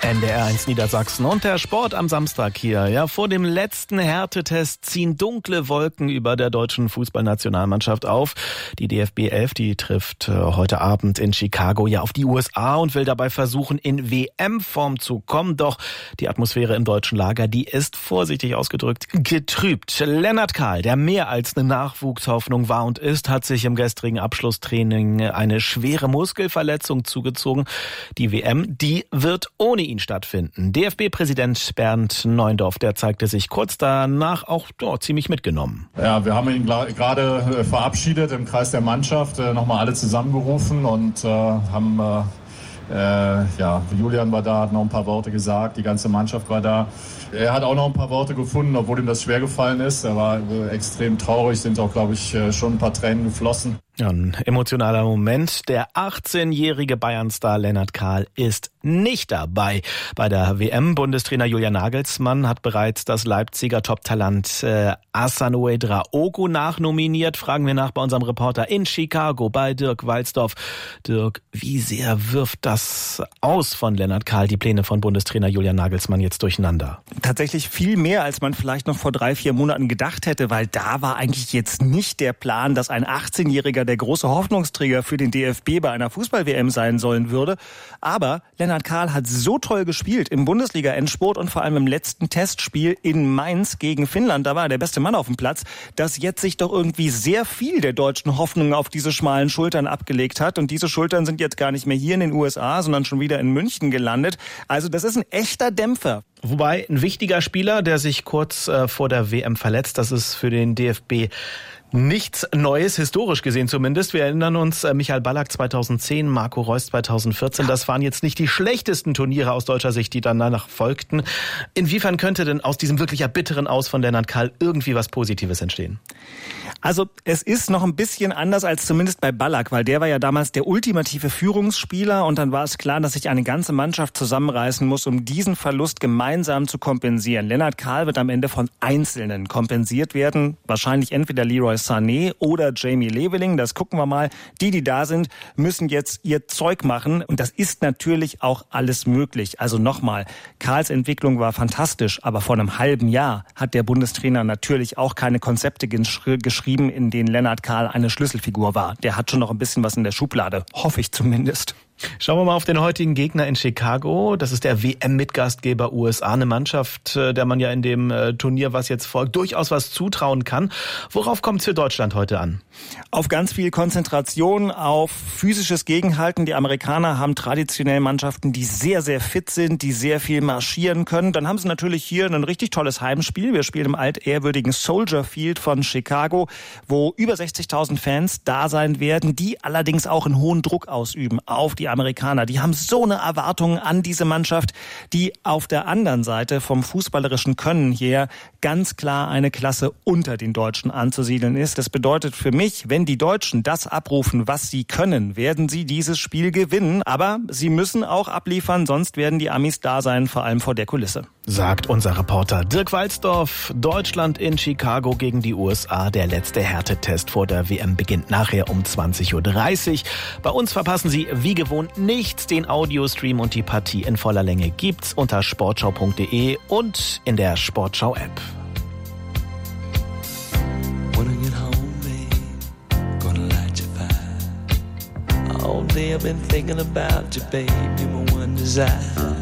NDR1 Niedersachsen und der Sport am Samstag hier. Ja, vor dem letzten Härtetest ziehen dunkle Wolken über der deutschen Fußballnationalmannschaft auf. Die DFB 11, die trifft heute Abend in Chicago ja auf die USA und will dabei versuchen, in WM-Form zu kommen. Doch die Atmosphäre im deutschen Lager, die ist vorsichtig ausgedrückt getrübt. Lennart Kahl, der mehr als eine Nachwuchshoffnung war und ist, hat sich im gestrigen Abschlusstraining eine schwere Muskelverletzung zugezogen. Die WM, die wird ohne ihn stattfinden. DFB-Präsident Bernd Neuendorf, der zeigte sich kurz danach auch ziemlich mitgenommen. Ja, wir haben ihn gerade verabschiedet im Kreis der Mannschaft, nochmal alle zusammengerufen und haben Julian war da, hat noch ein paar Worte gesagt, die ganze Mannschaft war da. Er hat auch noch ein paar Worte gefunden, obwohl ihm das schwer gefallen ist. Er war extrem traurig, sind auch, glaube ich, schon ein paar Tränen geflossen. Ein emotionaler Moment. Der 18-jährige Bayern-Star Lennart Kahl ist nicht dabei. Bei der WM Bundestrainer Julian Nagelsmann hat bereits das Leipziger Top-Talent Asanoe Draogo nachnominiert. Fragen wir nach bei unserem Reporter in Chicago bei Dirk Walzdorf. Dirk, wie sehr wirft das aus von Lennart Kahl die Pläne von Bundestrainer Julian Nagelsmann jetzt durcheinander? Tatsächlich viel mehr, als man vielleicht noch vor 3-4 Monaten gedacht hätte, weil da war eigentlich jetzt nicht der Plan, dass ein 18-Jähriger der große Hoffnungsträger für den DFB bei einer Fußball-WM sein sollen würde. Aber Lennart Kahl hat so toll gespielt im Bundesliga-Endspurt und vor allem im letzten Testspiel in Mainz gegen Finnland. Da war er der beste Mann auf dem Platz, dass jetzt sich doch irgendwie sehr viel der deutschen Hoffnungen auf diese schmalen Schultern abgelegt hat. Und diese Schultern sind jetzt gar nicht mehr hier in den USA, sondern schon wieder in München gelandet. Also das ist ein echter Dämpfer. Wobei ein wichtiger Spieler, der sich kurz vor der WM verletzt, das ist für den DFB nichts Neues, historisch gesehen zumindest. Wir erinnern uns, Michael Ballack 2010, Marco Reus 2014. Das waren jetzt nicht die schlechtesten Turniere aus deutscher Sicht, die dann danach folgten. Inwiefern könnte denn aus diesem wirklich erbitteren Aus von Lennart Kahl irgendwie was Positives entstehen? Also es ist noch ein bisschen anders als zumindest bei Ballack, weil der war ja damals der ultimative Führungsspieler und dann war es klar, dass sich eine ganze Mannschaft zusammenreißen muss, um diesen Verlust gemeinsam zu kompensieren. Lennart Kahl wird am Ende von Einzelnen kompensiert werden, wahrscheinlich entweder Leroy Sané oder Jamie Leveling, das gucken wir mal. Die da sind, müssen jetzt ihr Zeug machen und das ist natürlich auch alles möglich. Also nochmal, Kahls Entwicklung war fantastisch, aber vor einem halben Jahr hat der Bundestrainer natürlich auch keine Konzepte geschrieben, in denen Lennart Kahl eine Schlüsselfigur war. Der hat schon noch ein bisschen was in der Schublade, hoffe ich zumindest. Schauen wir mal auf den heutigen Gegner in Chicago. Das ist der WM-Mitgastgeber USA, eine Mannschaft, der man ja in dem Turnier, was jetzt folgt, durchaus was zutrauen kann. Worauf kommt es für Deutschland heute an? Auf ganz viel Konzentration, auf physisches Gegenhalten. Die Amerikaner haben traditionell Mannschaften, die sehr, sehr fit sind, die sehr viel marschieren können. Dann haben sie natürlich hier ein richtig tolles Heimspiel. Wir spielen im altehrwürdigen Soldier Field von Chicago, wo über 60.000 Fans da sein werden, die allerdings auch einen hohen Druck ausüben auf die Amerikaner. Die haben so eine Erwartung an diese Mannschaft, die auf der anderen Seite vom fußballerischen Können her ganz klar eine Klasse unter den Deutschen anzusiedeln ist. Das bedeutet für mich, wenn die Deutschen das abrufen, was sie können, werden sie dieses Spiel gewinnen. Aber sie müssen auch abliefern, sonst werden die Amis da sein, vor allem vor der Kulisse. Sagt unser Reporter Dirk Walzdorf. Deutschland in Chicago gegen die USA. Der letzte Härtetest vor der WM beginnt nachher um 20.30 Uhr. Bei uns verpassen Sie wie gewohnt nichts. Den Audiostream und die Partie in voller Länge gibt's unter sportschau.de und in der Sportschau-App. All day I've been thinking about you, babe, you're my one desire.